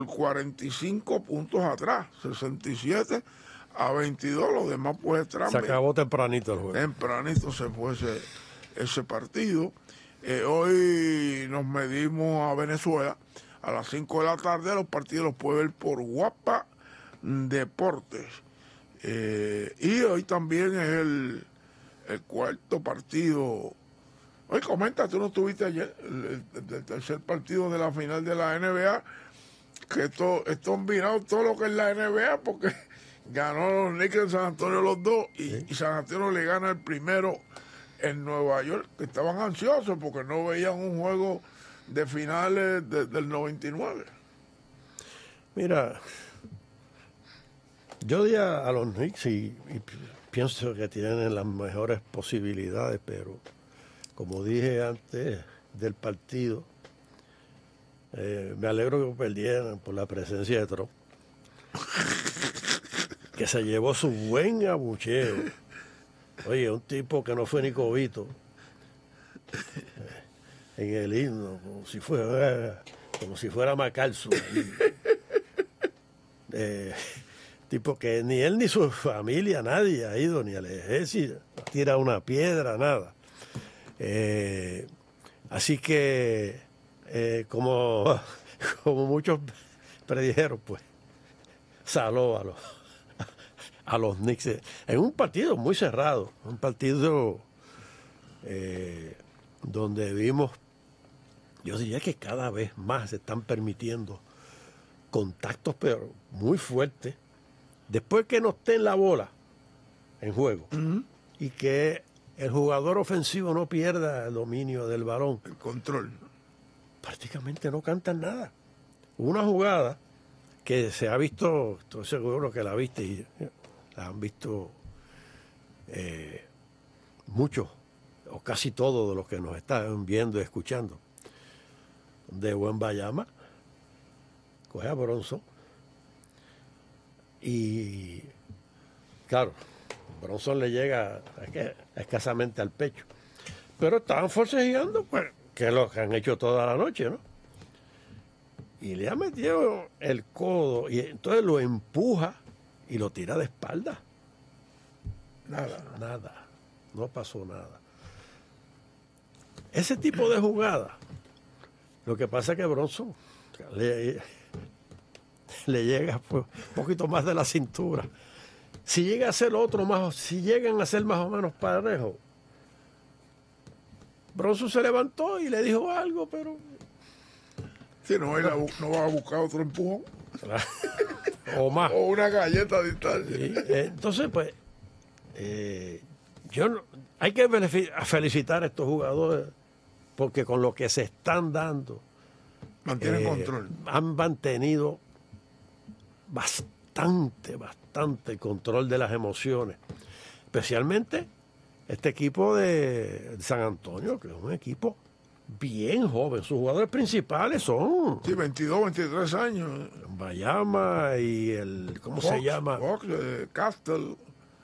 45 puntos atrás, 67-22, los demás pues Se acabó tempranito el juego. Tempranito se fue ese partido. Hoy nos medimos a Venezuela a las 5 de la tarde. Los partidos los puede ver por Guapa Deportes. Y hoy también es el cuarto partido. Oye, comenta, tú no estuviste ayer, el tercer partido de la final de la NBA, que esto combinado todo lo que es la NBA, porque ganó los Knicks en San Antonio los dos, y San Antonio le gana el primero en Nueva York, que estaban ansiosos porque no veían un juego de finales del 99. Mira, yo di a los Knicks y pienso que tienen las mejores posibilidades, pero como dije antes del partido, me alegro que perdieran por la presencia de Trump, que se llevó su buen abucheo. Oye, un tipo que no fue ni cobito en el himno, como si fuera MacArthur. Tipo que ni él ni su familia, nadie ha ido ni al ejército, tira una piedra, nada. Así que, como muchos predijeron, pues, saló a los Knicks en un partido muy cerrado, un partido donde vimos, yo diría que cada vez más se están permitiendo contactos, pero muy fuertes, después que no esté en la bola en juego, y que el jugador ofensivo no pierda el dominio del balón, el control. Prácticamente no cantan nada. Una jugada que se ha visto, estoy seguro que la viste y la han visto muchos o casi todos de los que nos están viendo y escuchando, de Wembanyama coge a Bronson y claro, Bronson le llega escasamente al pecho, pero estaban forcejeando, pues, que es lo que han hecho toda la noche, ¿no? Y le ha metido el codo y entonces lo empuja y lo tira de espalda. Nada, no pasó nada. Ese tipo de jugada, lo que pasa es que Bronson le llega pues, un poquito más de la cintura. Si llega a ser otro más, si llegan a ser más o menos parejos, Bronson se levantó y le dijo algo, pero si no va a buscar otro empujón. O más. O una galleta a distancia. Sí, entonces, pues, hay que felicitar a estos jugadores porque con lo que se están dando mantienen control. Han mantenido bastante control de las emociones, especialmente este equipo de San Antonio, que es un equipo bien joven. Sus jugadores principales son 22, 23 años. Wembanyama y ¿cómo se llama? Castle,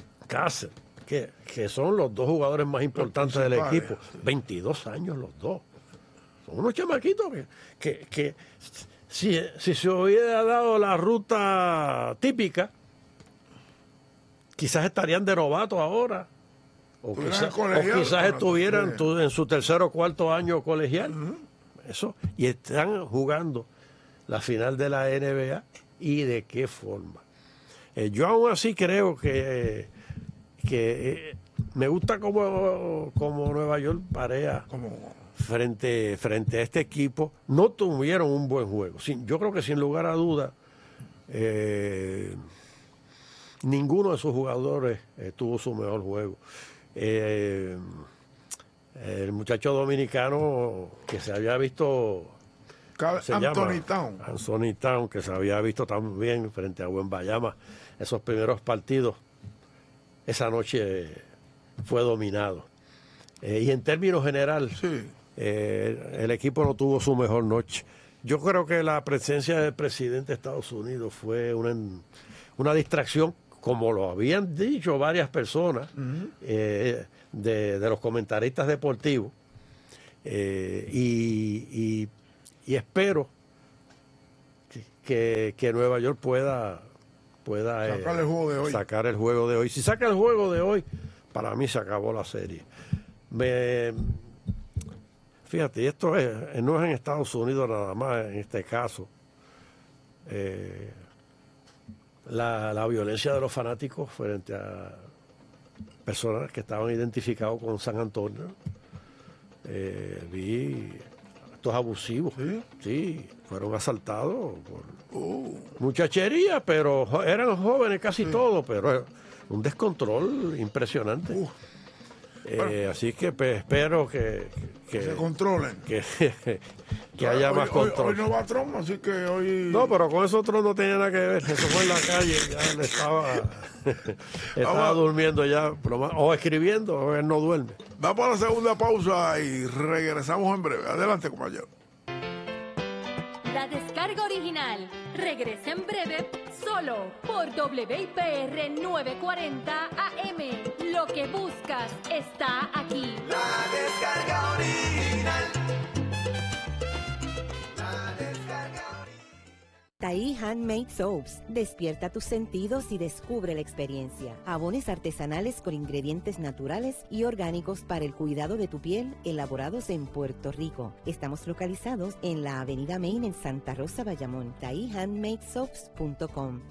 que son los dos jugadores más importantes del equipo. 22 años los dos. Son unos chamaquitos que si se hubiera dado la ruta típica, quizás estarían de novatos ahora. O quizás estuvieran en su tercer o cuarto año colegial. Eso. Y están jugando la final de la NBA. ¿Y de qué forma? Yo aún así creo que me gusta como Nueva York parea frente a este equipo. No tuvieron un buen juego. Yo creo que sin lugar a duda ninguno de sus jugadores tuvo su mejor juego. El muchacho dominicano que se había visto, Anthony Town, que se había visto también frente a Wembanyama esos primeros partidos, esa noche fue dominado. Y en términos general, el equipo no tuvo su mejor noche. Yo creo que la presencia del presidente de Estados Unidos fue una distracción, como lo habían dicho varias personas de los comentaristas deportivos, y espero que Nueva York pueda sacar el juego de hoy. Si saca el juego de hoy, para mí se acabó la serie. Fíjate, esto no es en Estados Unidos nada más, en este caso. La violencia de los fanáticos frente a personas que estaban identificados con San Antonio. Vi actos abusivos. Sí, fueron asaltados por muchachería, pero eran jóvenes casi todos, pero un descontrol impresionante. Así que pues, espero que se controlen. Que haya más control. Hoy no va Trump, así que hoy... No, pero con eso Trump no tenía nada que ver. Eso fue en la calle, ya le estaba durmiendo ya, o escribiendo, o él no duerme. Vamos a la segunda pausa y regresamos en breve. Adelante, compañero. La descarga original regresa en breve solo por WIPR 940 AM. Lo que buscas está aquí. La descarga original. Tahí Handmade Soaps. Despierta tus sentidos y descubre la experiencia. Jabones artesanales con ingredientes naturales y orgánicos para el cuidado de tu piel, elaborados en Puerto Rico. Estamos localizados en la Avenida Main en Santa Rosa, Bayamón. TahíHandmadeSoaps.com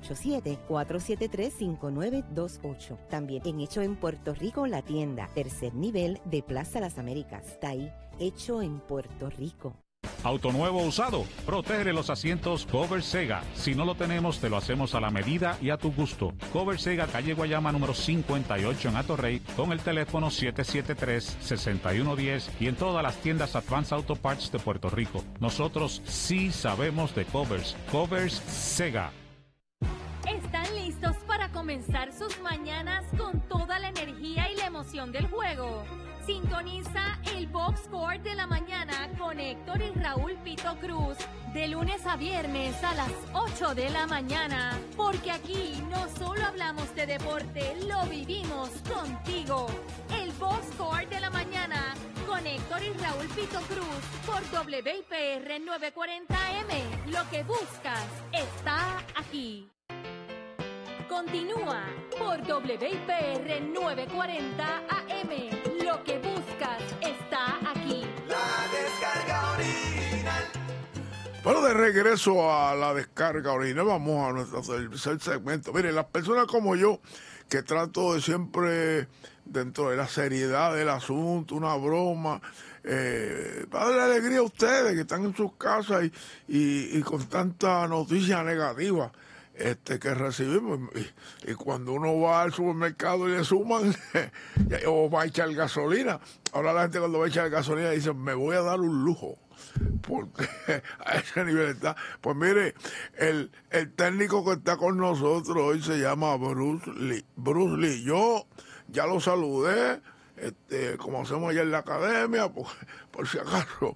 787-473-5928. También en Hecho en Puerto Rico, la tienda, tercer nivel de Plaza Las Américas. Tahí, hecho en Puerto Rico. Auto nuevo o usado, protege los asientos Cover Sega. Si no lo tenemos, te lo hacemos a la medida y a tu gusto. Cover Sega, calle Guayama número 58 en Atorrey, con el teléfono 773-6110 y en todas las tiendas Advance Auto Parts de Puerto Rico. Nosotros sí sabemos de covers. Covers Sega. ¿Están listos para comenzar sus mañanas con toda la energía y la emoción del juego? Sintoniza el Box Score de la mañana con Héctor y Raúl Pito Cruz de lunes a viernes a las 8 de la mañana, porque aquí no solo hablamos de deporte, lo vivimos contigo. El Box Score de la mañana con Héctor y Raúl Pito Cruz por WIPR 940M. Lo que buscas está aquí. Continúa por WIPR 940 AM. Lo que buscas está aquí. La descarga original. Bueno, de regreso a la descarga original, vamos a nuestro tercer segmento. Miren, las personas como yo, que trato de siempre, dentro de la seriedad del asunto, una broma, para darle alegría a ustedes que están en sus casas y con tanta noticia negativa que recibimos, y cuando uno va al supermercado y le suman o va a echar gasolina, ahora la gente cuando va a echar gasolina dice, me voy a dar un lujo, porque a ese nivel está. Pues mire, el técnico que está con nosotros hoy se llama Bruce Lee. Yo ya lo saludé, como hacemos allá en la academia, por si acaso.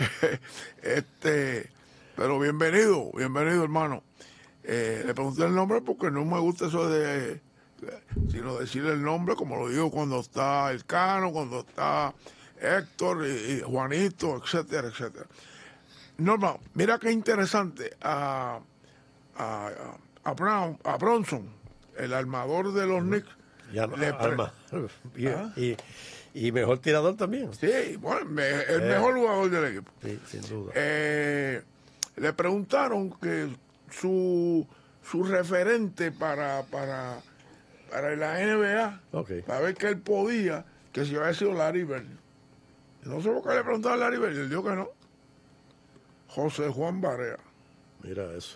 Pero bienvenido hermano. Le pregunté el nombre porque no me gusta eso sino decir el nombre, como lo digo cuando está Elcano, cuando está Héctor y Juanito, etcétera, etcétera. Norma, mira qué interesante, a Bronson, el armador de los Knicks. Y mejor tirador también. Sí, bueno, el mejor jugador del equipo. Sí, sin duda. Le preguntaron que su referente para la NBA, para ver que él podía, que si había sido Larry Bird. No sé por qué le preguntaron a Larry Bird, él dijo que no. José Juan Barea. Mira eso.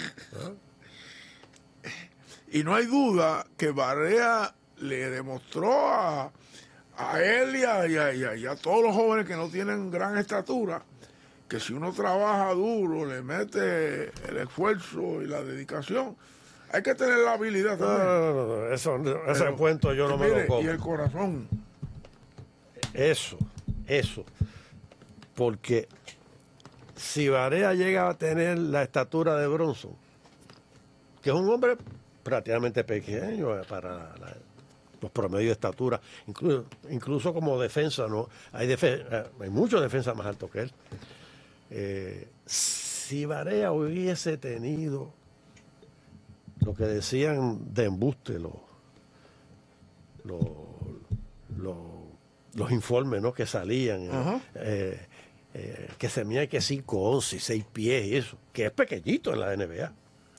Y no hay duda que Barea le demostró a él y a todos los jóvenes que no tienen gran estatura, que si uno trabaja duro, le mete el esfuerzo y la dedicación, hay que tener la habilidad también. No. Ese cuento yo no me lo como. Y el corazón. Eso. Porque si Barea llega a tener la estatura de Bronson, que es un hombre prácticamente pequeño para los promedios de estatura, incluso como defensa, ¿no? Hay muchos defensas más altos que él. si Barea hubiese tenido lo que decían de embuste los informes, ¿no?, que salían, que se mide que 5'11", 6 pies y eso, que es pequeñito en la NBA.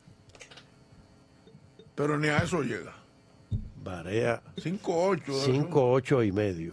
Pero ni a eso llega. Barea 5'8". 5'8" y medio.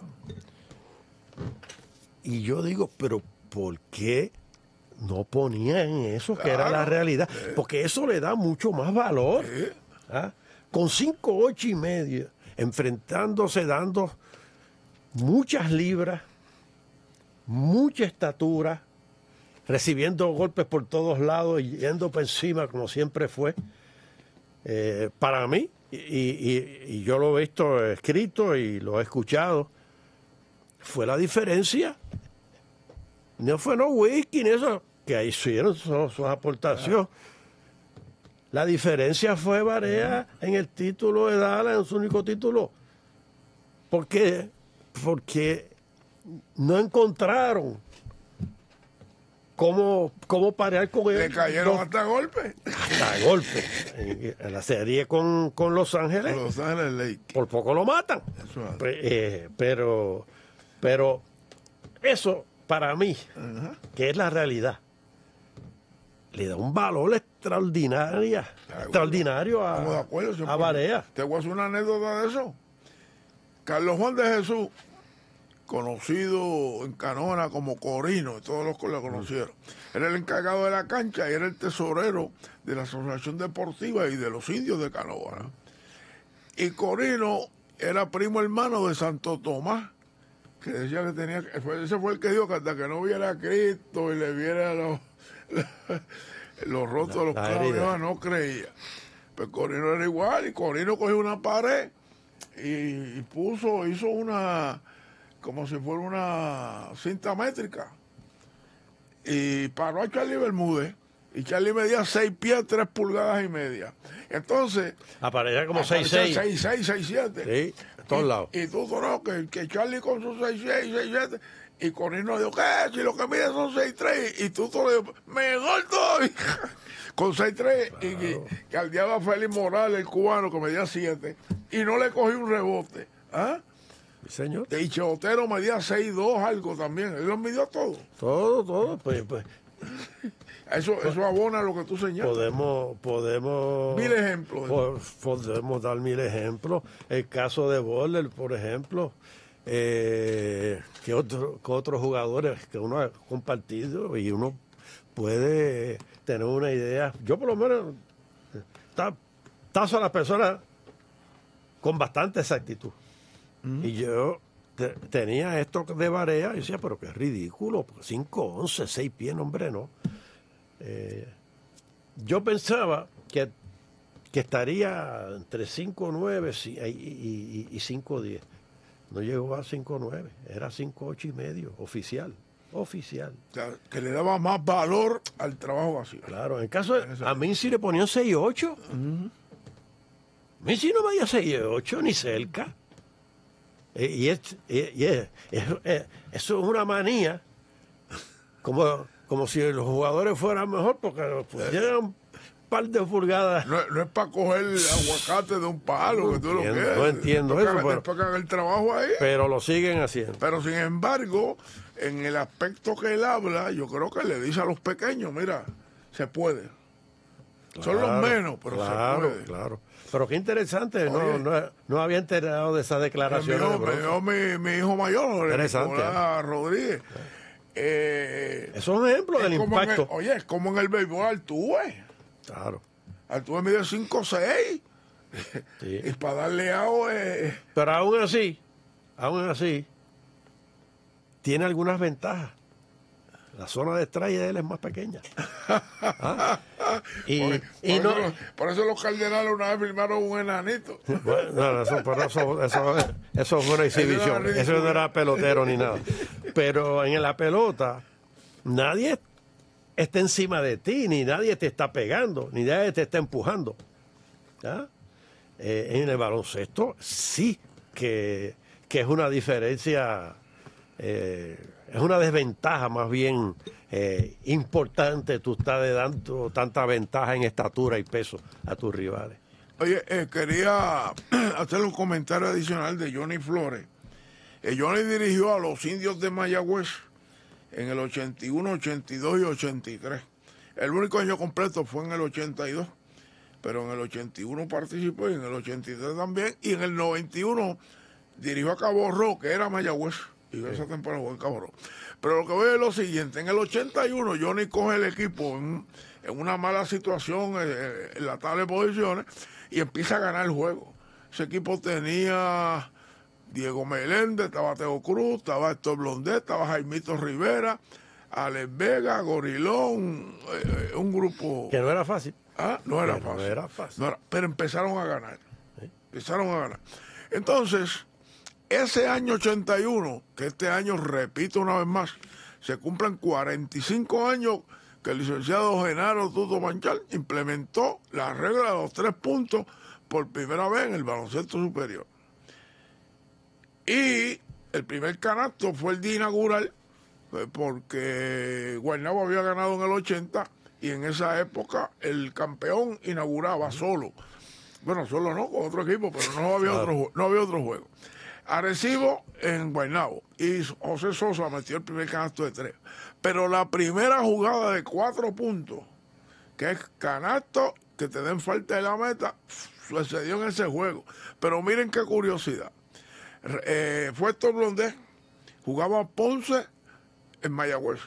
Y yo digo, pero ¿por qué no ponían eso, que era la realidad? Porque eso le da mucho más valor. ¿Ah? Con 5'8" y medio, enfrentándose, dando muchas libras, mucha estatura, recibiendo golpes por todos lados y yendo por encima como siempre fue. Para mí, y yo lo he visto escrito y lo he escuchado, fue la diferencia. No fue whisky ni eso, que ahí hicieron sus aportaciones. La diferencia fue Barea en el título de Dallas, en su único título. ¿Por qué? Porque no encontraron cómo parear con él. Le cayeron hasta golpe. Hasta golpe. En la serie con Los Ángeles. Con Los Ángeles Lakers. Por poco lo matan. Pero eso, para mí, que es la realidad, le da un valor extraordinario a Barea. Te voy a hacer una anécdota de eso. Carlos Juan de Jesús, conocido en Canóvana como Corino, todos los que lo conocieron, era el encargado de la cancha y era el tesorero de la Asociación Deportiva y de los Indios de Canóvana. Y Corino era primo hermano de Santo Tomás, que decía que tenía, ese fue el que dijo que hasta que no viera a Cristo y le viera los rostros de los clavos, no creía. Pues Corino era igual, y Corino cogió una pared y hizo una, como si fuera una cinta métrica, y paró a Charlie Bermúdez, y Charlie medía 6 pies, 3 pulgadas y media. Entonces aparecía como 6'6". 6'6", 6'7". Sí, a todos lados. Y tú conoces que Charlie con sus 6'6", 6'7", y Corino dijo, ¿qué? Si lo que mide son 6'3", y tú todo le dijo, mejor todavía, con 6'3", claro. Y caldeaba a Félix Morales, el cubano, que medía 7, y no le cogí un rebote. ¿Ah? Sí, señor. Y Chotero medía 6'2", algo también. Él los midió todo. Todo. Pues. Eso abona lo que tú señalas. Podemos 1000 ejemplos. Podemos dar 1000 ejemplos. El caso de Boller, por ejemplo. Que otros jugadores que uno ha compartido y uno puede tener una idea. Yo por lo menos tazo a las personas con bastante exactitud. Y yo tenía esto de Barea y decía, pero qué ridículo, 5'11", 6 pies, hombre, no. Yo pensaba que estaría entre 5'9" y 5'10". No llegó a 5'9", era 5'8" y medio, oficial. O sea, que le daba más valor al trabajo vacío. Claro, en caso de, a mí sí le ponían 6'8". A mí sí no medía 6'8", ni cerca. Eso es una manía, como si los jugadores fueran mejor, porque pusieran un par de pulgadas. No es para coger aguacate de un palo, que tú lo quieres. No entiendo eso. Pero que hagan el trabajo ahí. Pero lo siguen haciendo. Pero sin embargo, en el aspecto que él habla, yo creo que le dice a los pequeños, mira, se puede. Claro, son los menos, pero se puede. Claro. Pero qué interesante, no había enterado de esa declaración. Mi hijo mayor, Nicolás Rodríguez. Eso es un ejemplo del impacto. Es como en el béisbol Altuve. Claro. Altuve mide 5'6". Sí. Y para darle agua. Pero aún así, tiene algunas ventajas. La zona de estrella de él es más pequeña. ¿Ah? Por eso los Cardenales una vez firmaron un enanito. Bueno, eso fue una exhibición. Eso no era pelotero ni nada. Pero en la pelota, nadie está encima de ti, ni nadie te está pegando, ni nadie te está empujando. ¿Ah? En el baloncesto, sí que es una diferencia es una desventaja más bien importante. Tú estás dando tanta ventaja en estatura y peso a tus rivales. Oye, quería hacer un comentario adicional de Johnny Flores. Johnny dirigió a los Indios de Mayagüez en el 81, 82 y 83. El único año completo fue en el 82, pero en el 81 participó y en el 83 también, y en el 91 dirigió a Cabo Rojo, que era Mayagüez, y esa temporada jugó en Cabo Rojo. Pero lo que voy a decir es lo siguiente: en el 81 Johnny coge el equipo en una mala situación en la tabla de posiciones y empieza a ganar el juego. Ese equipo tenía Diego Meléndez, estaba Teo Cruz, estaba Héctor Blondet, estaba Jaimito Rivera, Alex Vega, Gorilón, un grupo... Que no era fácil. No era fácil. No era, pero empezaron a ganar. Empezaron a ganar. Entonces, ese año 81, que este año, repito una vez más, se cumplen 45 años que el licenciado Genaro Tuto Manchal implementó la regla de los 3 puntos por primera vez en el baloncesto superior. Y el primer canasto fue el día inaugural, porque Guaynabo había ganado en el 80 y en esa época el campeón inauguraba solo. Bueno, solo no, con otro equipo, pero no había otro juego. Arecibo en Guaynabo y José Sosa metió el primer canasto de 3. Pero la primera jugada de 4 puntos, que es canasto, que te den falta de la meta, sucedió en ese juego. Pero miren qué curiosidad. Fue Héctor Blondet, jugaba Ponce en Mayagüez.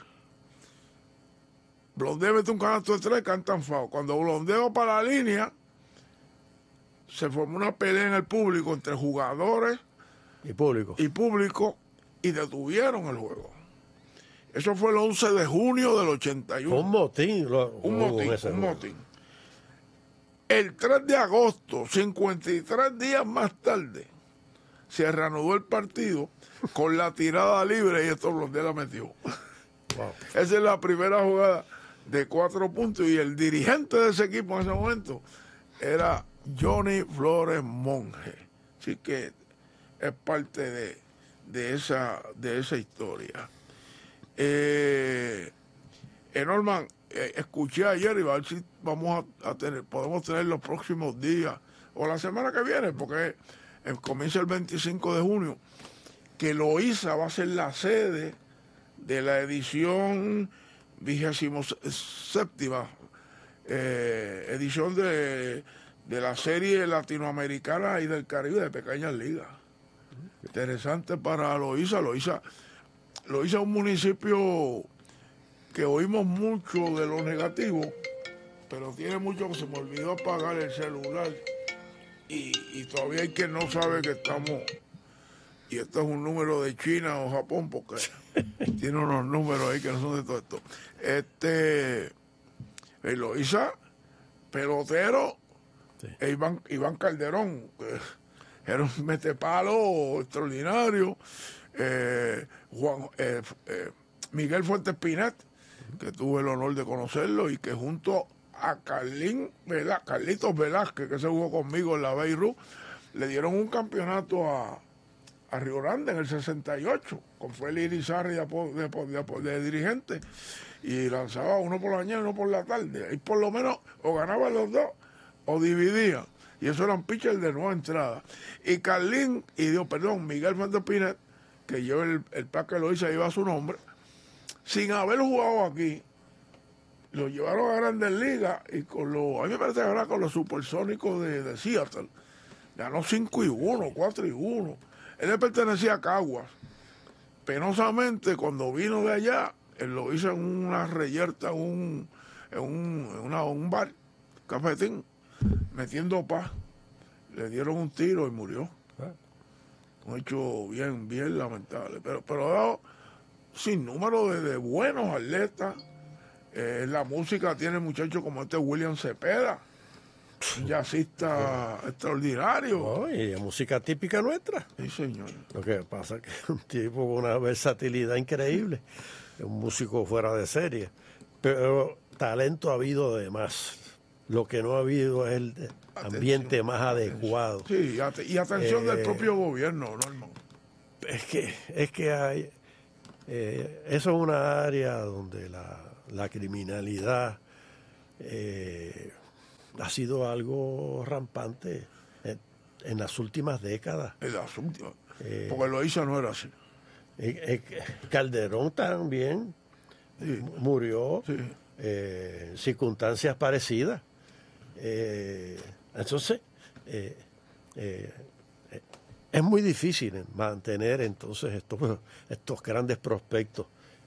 Blondet mete un canasto de 3, cantan FAO. Cuando Blondet va para la línea, se formó una pelea en el público entre jugadores y público y detuvieron el juego. Eso fue el 11 de junio del 81. Un motín. Un motín. El 3 de agosto, 53 días más tarde, se reanudó el partido con la tirada libre y Héctor Blondet la metió. Wow. Esa es la primera jugada de 4 puntos y el dirigente de ese equipo en ese momento era Johnny Flores Monge. Así que es parte de esa historia. Norman, escuché ayer y a ver si podemos tener los próximos días o la semana que viene, porque comienza el 25 de junio, que Loíza va a ser la sede de la edición 27ª, edición de la serie latinoamericana y del Caribe de Pequeñas Ligas. Interesante para Loíza. Loíza es un municipio que oímos mucho de lo negativo, pero tiene mucho que se me olvidó apagar el celular. Y todavía hay quien no sabe que estamos, y esto es un número de China o Japón, porque tiene unos números ahí que no son de todo esto. Loíza, pelotero, sí. Iván Calderón, que era un metepalo extraordinario. Miguel Fuentes Pinet, que tuve el honor de conocerlo, y que junto a Carlitos Velázquez, que se jugó conmigo en la Beirut, le dieron un campeonato a Río Grande en el 68, con Félix Irizarry de dirigente, y lanzaba uno por la mañana y uno por la tarde. Y por lo menos o ganaban los dos o dividían. Y eso eran pitchers de nueva entrada. Y Miguel Fuentes Pinet, que lleva el parque Loíza, lleva su nombre, sin haber jugado aquí, lo llevaron a Grandes Ligas y a mí me parece que ahora con los supersónicos de Seattle, ganó 5-1, 4-1. Él le pertenecía a Caguas. Penosamente, cuando vino de allá, él lo hizo en una reyerta, en un bar, cafetín, metiendo paz. Le dieron un tiro y murió. Un hecho bien lamentable. Pero ha dado sin número de buenos atletas. La música tiene muchachos como William Cepeda, un jazzista extraordinario. Y la música típica nuestra. Sí, señor. Lo que pasa es que es un tipo con una versatilidad increíble, es un músico fuera de serie, pero talento ha habido de más. Lo que no ha habido es el ambiente más adecuado. Sí, y atención del propio gobierno, Norman. Es que Eso es una área donde la criminalidad ha sido algo rampante en las últimas décadas. En las últimas. Porque Loíza no era así. Calderón también murió en circunstancias parecidas. Entonces, es muy difícil mantener entonces estos grandes prospectos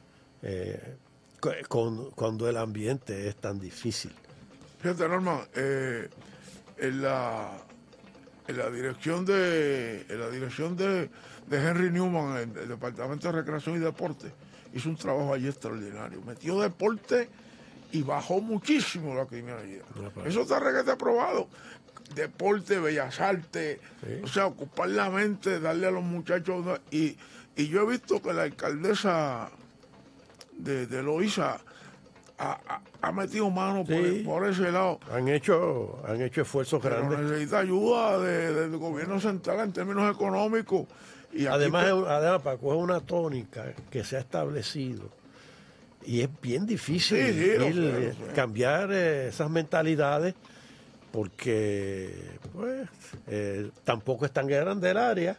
cuando el ambiente es tan difícil. Fíjate, Norman, en la dirección de Henry Newman, en el Departamento de Recreación y Deporte, hizo un trabajo allí extraordinario. Metió deporte y bajó muchísimo la criminalidad. Eso está requete aprobado. Deporte, bellas artes, o sea, ocupar la mente, darle a los muchachos. Y yo he visto que la alcaldesa de Loíza ha metido mano por ese lado. Han hecho esfuerzos grandes. Necesita ayuda del gobierno central en términos económicos. Y además, Paco, es una tónica que se ha establecido y es bien difícil cambiar esas mentalidades, porque pues tampoco es tan grande el área.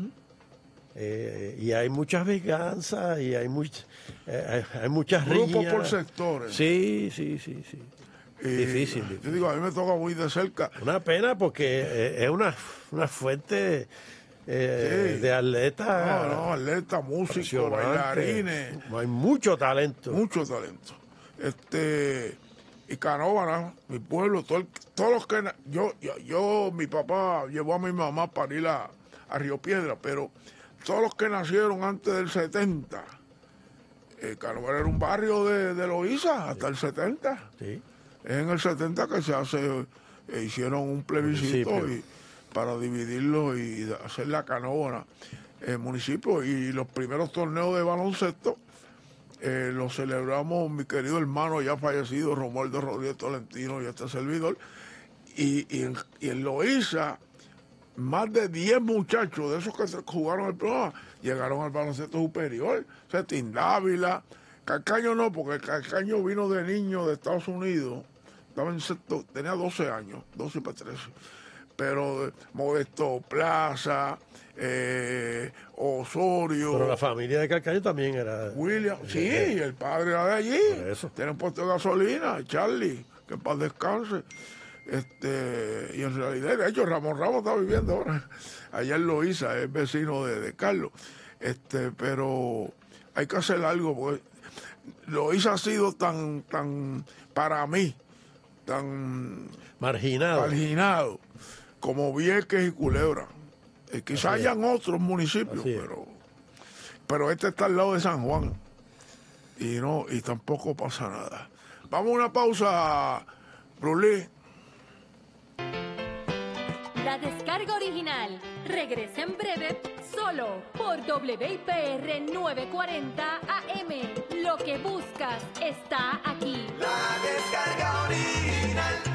Y hay muchas venganzas y hay muchas riñas. Grupos por sectores. Sí. Difícil. Yo digo, a mí me toca muy de cerca. Una pena, porque es una fuente de atletas. Atletas, músicos, bailarines. Hay mucho talento. Mucho talento. Y Canóvana, mi pueblo, todos los que... mi papá llevó a mi mamá para ir a Río Piedra, pero todos los que nacieron antes del 70, Canóvana era un barrio de Loíza hasta el 70. Sí. Es en el 70 que hicieron un plebiscito para dividirlo y hacer la Canóvana municipio. Y los primeros torneos de baloncesto los celebramos mi querido hermano ya fallecido, Romualdo Rodríguez Tolentino, y este servidor. Y en Loíza, más de 10 muchachos de esos que jugaron el programa llegaron al baloncesto superior. O sea, Tindávila, Calcaño no, porque Calcaño vino de niño de Estados Unidos, estaba en sexto, tenía 12 años, 12 para 13. Pero Modesto Plaza, Osorio. Pero la familia de Calcaño también era. William, el padre era de allí. Tiene un puesto de gasolina, Charlie, que en paz descanse. Y en realidad, de hecho, Ramón Ramos está viviendo ahora allá en Loíza, es vecino de Carlos. Pero hay que hacer algo, porque Loíza ha sido tan para mí, tan marginado como Vieques y Culebra. Quizás hayan otros municipios, pero este está al lado de San Juan y tampoco pasa nada. Vamos a una pausa, Brulí. La descarga original regresa en breve solo por WIPR 940 AM. Lo que buscas está aquí. La descarga original.